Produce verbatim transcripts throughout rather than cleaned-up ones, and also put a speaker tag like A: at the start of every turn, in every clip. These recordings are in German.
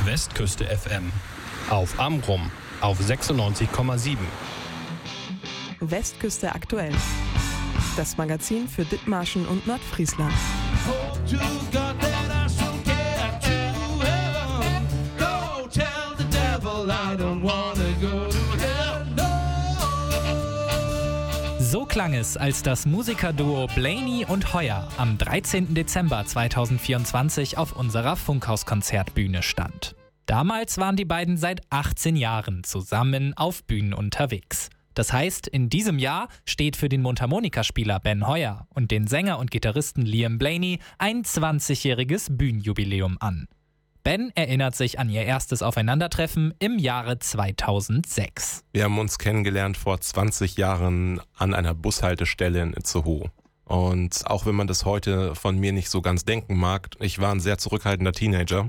A: Westküste F M. Auf Amrum auf sechsundneunzig Komma sieben.
B: Westküste aktuell. Das Magazin für Dithmarschen und Nordfriesland.
C: So klang es, als das Musikerduo Blaney und Hoyer am dreizehnten Dezember zweitausendvierundzwanzig auf unserer Funkhaus-Konzertbühne stand. Damals waren die beiden seit achtzehn Jahren zusammen auf Bühnen unterwegs. Das heißt, in diesem Jahr steht für den Mundharmonikaspieler Ben Hoyer und den Sänger und Gitarristen Liam Blaney ein zwanzigjähriges Bühnenjubiläum an. Ben erinnert sich an ihr erstes Aufeinandertreffen im Jahre zweitausendsechs.
D: Wir haben uns kennengelernt vor zwanzig Jahren an einer Bushaltestelle in Itzehoe. Und auch wenn man das heute von mir nicht so ganz denken mag, ich war ein sehr zurückhaltender Teenager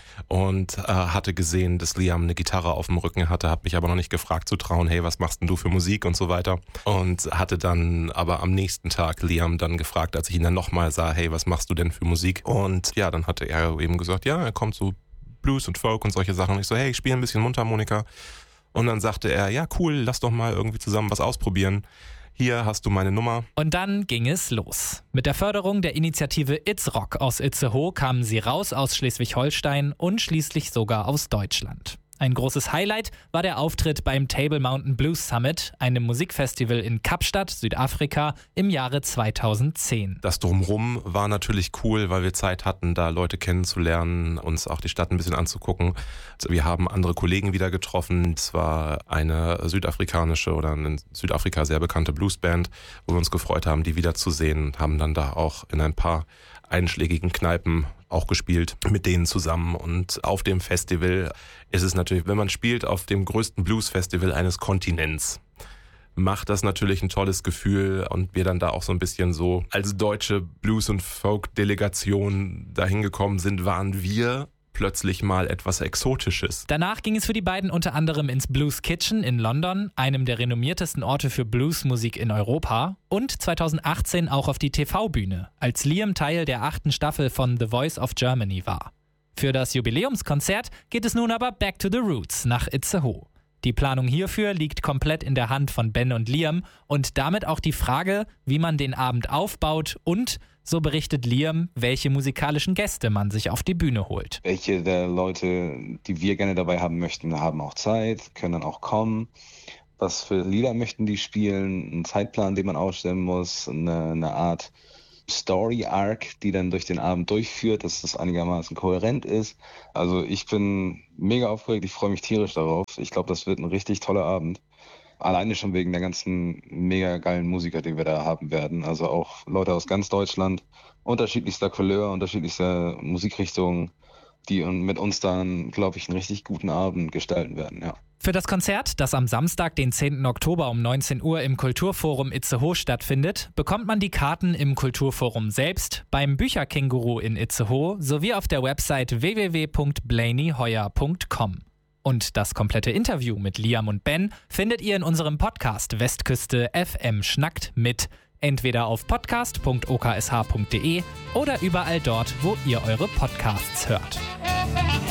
D: und äh, hatte gesehen, dass Liam eine Gitarre auf dem Rücken hatte, habe mich aber noch nicht gefragt zu trauen, hey, was machst denn du für Musik und so weiter. Und hatte dann aber am nächsten Tag Liam dann gefragt, als ich ihn dann nochmal sah, hey, was machst du denn für Musik? Und ja, dann hatte er eben gesagt, ja, er kommt so Blues und Folk und solche Sachen. Und ich so, hey, ich spiele ein bisschen Mundharmonika. Und dann sagte er, ja, cool, lass doch mal irgendwie zusammen was ausprobieren. Hier hast du meine Nummer.
C: Und dann ging es los. Mit der Förderung der Initiative It's Rock aus Itzehoe kamen sie raus aus Schleswig-Holstein und schließlich sogar aus Deutschland. Ein großes Highlight war der Auftritt beim Table Mountain Blues Summit, einem Musikfestival in Kapstadt, Südafrika, im Jahre zweitausendzehn.
D: Das Drumherum war natürlich cool, weil wir Zeit hatten, da Leute kennenzulernen, uns auch die Stadt ein bisschen anzugucken. Also wir haben andere Kollegen wieder getroffen. Es war eine südafrikanische oder eine in Südafrika sehr bekannte Bluesband, wo wir uns gefreut haben, die wiederzusehen, haben dann da auch in ein paar einschlägigen Kneipen auch gespielt mit denen zusammen. Und auf dem Festival ist es natürlich, wenn man spielt auf dem größten Blues-Festival eines Kontinents, macht das natürlich ein tolles Gefühl und wir dann da auch so ein bisschen so als deutsche Blues- und Folk-Delegation dahin gekommen sind, waren wir plötzlich mal etwas Exotisches.
C: Danach ging es für die beiden unter anderem ins Blues Kitchen in London, einem der renommiertesten Orte für Bluesmusik in Europa, und zweitausendachtzehn auch auf die T V-Bühne, als Liam Teil der achten Staffel von The Voice of Germany war. Für das Jubiläumskonzert geht es nun aber back to the roots nach Itzehoe. Die Planung hierfür liegt komplett in der Hand von Ben und Liam und damit auch die Frage, wie man den Abend aufbaut und, so berichtet Liam, welche musikalischen Gäste man sich auf die Bühne holt.
E: Welche der Leute, die wir gerne dabei haben möchten, haben auch Zeit, können dann auch kommen. Was für Lieder möchten die spielen? Ein Zeitplan, den man aufstellen muss, eine, eine Art Story-Arc, die dann durch den Abend durchführt, dass das einigermaßen kohärent ist. Also ich bin mega aufgeregt, ich freue mich tierisch darauf. Ich glaube, das wird ein richtig toller Abend. Alleine schon wegen der ganzen mega geilen Musiker, die wir da haben werden. Also auch Leute aus ganz Deutschland, unterschiedlichster Couleur, unterschiedlichster Musikrichtungen, die mit uns dann, glaube ich, einen richtig guten Abend gestalten werden, ja.
C: Für das Konzert, das am Samstag, den zehnten Oktober um neunzehn Uhr im Kulturforum Itzehoe stattfindet, bekommt man die Karten im Kulturforum selbst, beim Bücherkänguru in Itzehoe sowie auf der Website w w w punkt blaney hoyer punkt com. Und das komplette Interview mit Liam und Ben findet ihr in unserem Podcast Westküste F M schnackt mit, entweder auf podcast punkt o k s h punkt d e oder überall dort, wo ihr eure Podcasts hört.